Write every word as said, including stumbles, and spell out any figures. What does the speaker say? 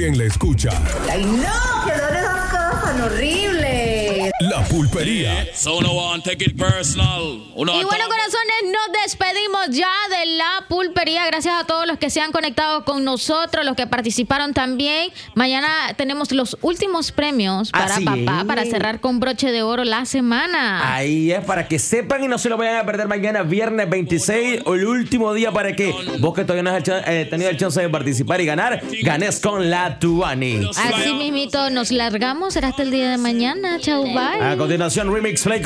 también la escucha. ¡Ay, no! ¡Que son esas cosas tan horribles! La Pulpería. So no one take it personal. Uno Y bueno, corazones, nos despedimos ya de La Pulpería. Gracias a todos los que se han conectado con nosotros, los que participaron también. Mañana tenemos los últimos premios para Así papá, es. para cerrar con broche de oro la semana. Ahí es, para que sepan y no se lo vayan a perder mañana, viernes veintiséis, el último día para que vos que todavía no has hecho- eh, tenido el chance de participar y ganar, ganes con la Tuani. Así mismito, nos largamos. Será hasta el día de mañana. Chau, bye. A continuación, Remix Play.